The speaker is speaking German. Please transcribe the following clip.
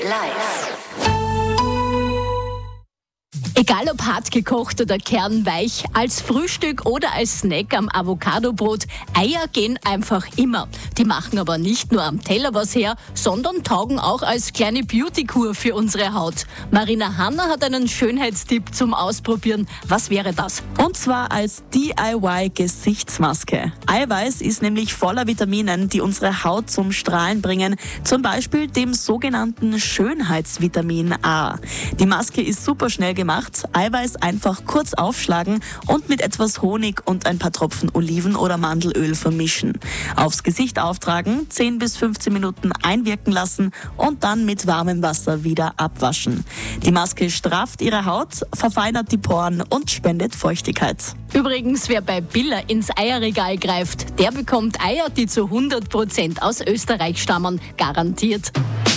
live. Egal ob hart gekocht oder kernweich, als Frühstück oder als Snack am Avocadobrot, Eier gehen einfach immer. Die machen aber nicht nur am Teller was her, sondern taugen auch als kleine Beauty-Kur für unsere Haut. Marina Hanna hat einen Schönheitstipp zum Ausprobieren. Was wäre das? Und zwar als DIY-Gesichtsmaske. Eiweiß ist nämlich voller Vitaminen, die unsere Haut zum Strahlen bringen. Zum Beispiel dem sogenannten Schönheitsvitamin A. Die Maske ist super schnell gemacht. Eiweiß einfach kurz aufschlagen und mit etwas Honig und ein paar Tropfen Oliven- oder Mandelöl vermischen. Aufs Gesicht auftragen, 10 bis 15 Minuten einwirken lassen und dann mit warmem Wasser wieder abwaschen. Die Maske strafft Ihre Haut, verfeinert die Poren und spendet Feuchtigkeit. Übrigens, wer bei Billa ins Eierregal greift, der bekommt Eier, die zu 100% aus Österreich stammen, garantiert.